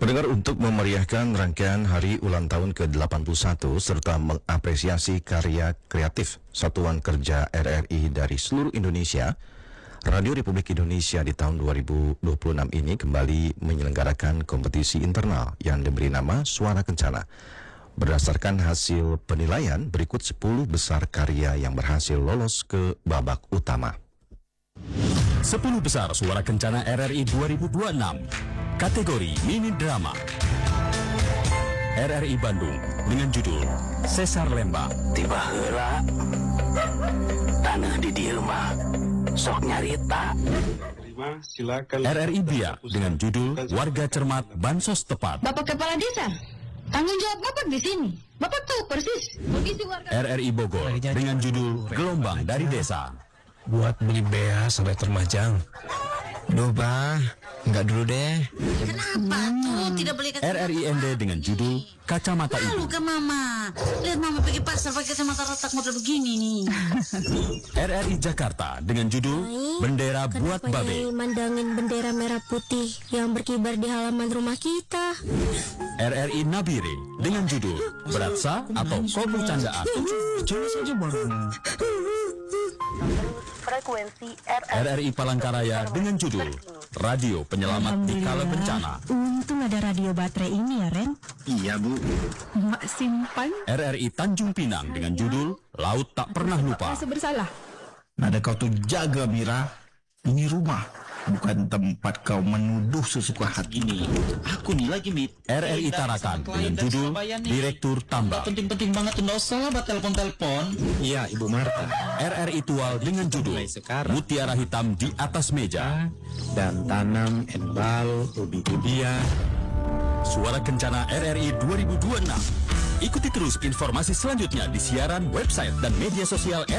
Pendengar, untuk memeriahkan rangkaian hari ulang tahun ke-81 serta mengapresiasi karya kreatif Satuan Kerja RRI dari seluruh Indonesia, Radio Republik Indonesia di tahun 2026 ini kembali menyelenggarakan kompetisi internal yang diberi nama Suara Kencana. Berdasarkan hasil penilaian, berikut 10 besar karya yang berhasil lolos ke babak utama. 10 besar Suara Kencana RRI 2026. Kategori Mini Drama. RRI Bandung dengan judul Sesar Lembang. Tiba heula tanah di dieu mah sok nyarita. Silakan. RRI Biak dengan judul Warga Cermat Bansos Tepat. Bapak Kepala Desa, tanggung jawab Bapak di sini. Bapak tahu persis kondisi warga. RRI Bogor dengan judul Gelombang dari Desa. Buat beli bea sampai termajang. Duh, Bah, enggak dulu deh. Kenapa tuh tidak beli kacamata? RRI ND dengan judul Kacamata Malu Ibu. ke Mama. Lihat Mama pergi pasar pakai kacamata retak model begini nih. RRI Jakarta dengan judul Bendera Buat Kenapa Babe. Nyai mandangin bendera merah putih yang berkibar di halaman rumah kita? RRI Nabire dengan judul Beratsa atau Kobu Candaan. Coba saja baru. Frekuensi RRI Palangkaraya dengan judul Radio Penyelamat di Kala Bencana. Untung ada radio baterai ini ya, Ren. Iya, Bu. Mak simpan. RRI Tanjung Pinang dengan judul Laut Tak Pernah Lupa. Rasa bersalah. Nada kau tuh jaga, Mira. Ini rumah, bukan tempat kau menuduh sesuka hati. Ini aku nih lagi mit. RRI Tarakan dengan judul Direktur Tambak. Penting-penting banget tuh, nggak usah lah telepon-telepon. Iya, Ibu Marta. RRI Tual dengan judul Mutiara Hitam di Atas Meja. Dan tanam embal ubi-ubian. Suara Kencana RRI 2026. Ikuti terus informasi selanjutnya di siaran, website, dan media sosial